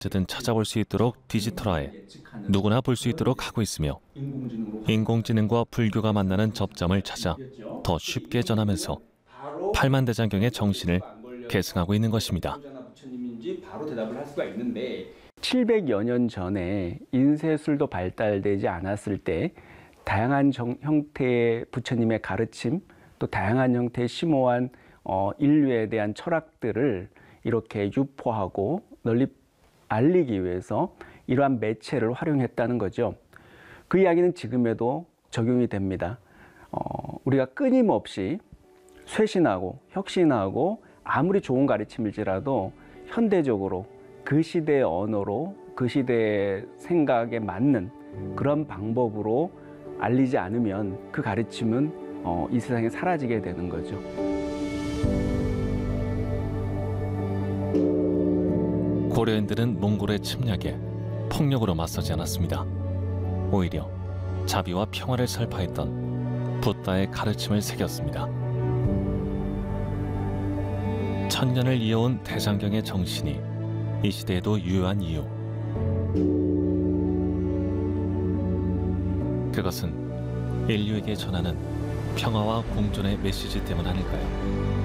언제든 찾아볼 수 있도록 디지털화해 누구나 볼 수 있도록 하고 있으며 인공지능과 불교가 만나는 접점을 찾아 더 쉽게 전하면서 팔만대장경의 정신을 계승하고 있는 것입니다. 700여 년 전에 인쇄술도 발달되지 않았을 때 다양한 형태의 부처님의 가르침, 또 다양한 형태의 심오한 인류에 대한 철학들을 이렇게 유포하고 널리 알리기 위해서 이러한 매체를 활용했다는 거죠. 그 이야기는 지금에도 적용이 됩니다. 우리가 끊임없이 쇄신하고 혁신하고 아무리 좋은 가르침일지라도 현대적으로 그 시대의 언어로 그 시대의 생각에 맞는 그런 방법으로 알리지 않으면 그 가르침은 이 세상에 사라지게 되는 거죠. 고려인들은 몽골의 침략에 폭력으로 맞서지 않았습니다. 오히려 자비와 평화를 설파했던 붓다의 가르침을 새겼습니다. 천년을 이어온 대장경의 정신이 이 시대에도 유효한 이유, 그것은 인류에게 전하는 평화와 공존의 메시지 때문 아닐까요?